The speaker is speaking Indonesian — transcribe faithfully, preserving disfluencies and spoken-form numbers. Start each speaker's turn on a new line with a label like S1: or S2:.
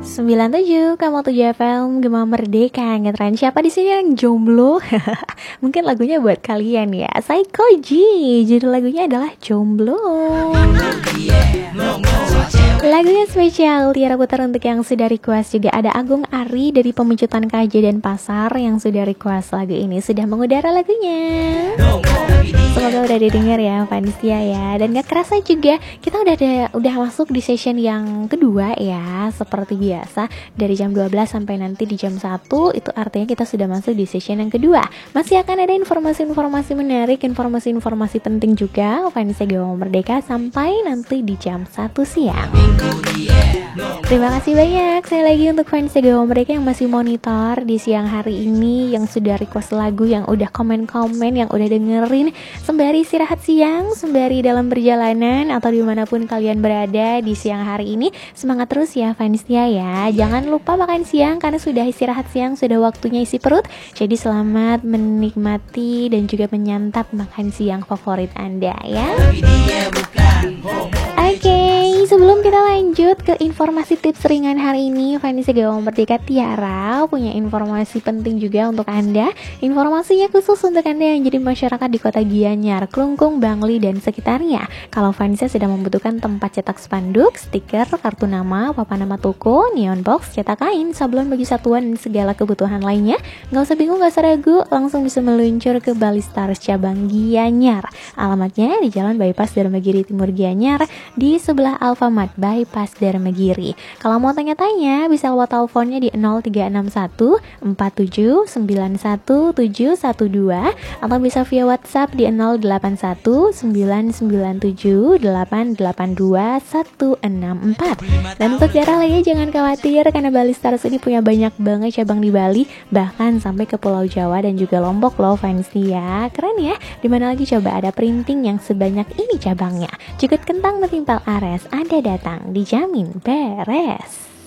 S1: sembilan tujuh Kamu tujuh F M Gema Merdeka. Ngetren siapa di sini yang jomblo? Mungkin lagunya buat kalian ya. Psychoji. Judul lagunya adalah Jomblo. Lagunya spesial Tiara putar untuk yang sudah request. Juga ada Agung Ari dari Pemecutan K J Denpasar yang sudah request lagu ini. Sudah mengudara lagunya. Semoga udah didengar ya Vanisia ya. Dan gak kerasa juga kita udah ada, udah masuk di session yang kedua ya. Seperti biasa dari jam dua belas sampai nanti di jam satu. Itu artinya kita sudah masuk di session yang kedua. Masih akan ada informasi-informasi menarik, informasi-informasi penting juga Vanisia Gema Merdeka sampai nanti di jam satu siang. Terima kasih banyak saya lagi untuk Vanisia Gema Merdeka yang masih monitor di siang hari ini, yang sudah request lagu, yang udah komen-komen, yang udah dengerin sembari istirahat siang, sembari dalam perjalanan atau dimanapun kalian berada di siang hari ini. Semangat terus ya Vanisia ya. Jangan lupa makan siang karena sudah istirahat siang, sudah waktunya isi perut. Jadi selamat menikmati dan juga menyantap makan siang favorit Anda ya. Oke, okay, sebelum kita lanjut ke informasi tips ringan hari ini, Vanisia Gema Merdeka Tiara punya informasi penting juga untuk Anda. Informasinya khusus untuk Anda yang jadi masyarakat di kota Gianyar, Klungkung, Bangli, dan sekitarnya. Kalau Vanisia sedang membutuhkan tempat cetak spanduk, stiker, kartu nama, papan nama toko, neon box, cetak kain, sablon bagi satuan, dan segala kebutuhan lainnya, nggak usah bingung, nggak usah ragu, langsung bisa meluncur ke Bali Stars cabang Gianyar. Alamatnya di Jalan Bypass Dharmagiri Timur Gianyar, di sebelah Alfamart Bypass Dharmagiri. Kalau mau tanya-tanya bisa lewat teleponnya di nol tiga enam satu empat tujuh sembilan satu tujuh satu dua atau bisa via WhatsApp di nol delapan satu sembilan sembilan tujuh delapan delapan dua satu enam empat. Dan untuk daerah lainnya jangan khawatir karena Bali Stars ini punya banyak banget cabang di Bali, bahkan sampai ke Pulau Jawa dan juga Lombok loh Vanisia. Keren ya. Dimana lagi coba ada printing yang sebanyak ini cabangnya. Jukut kentang metimpal ares, Anda datang dijamin beres.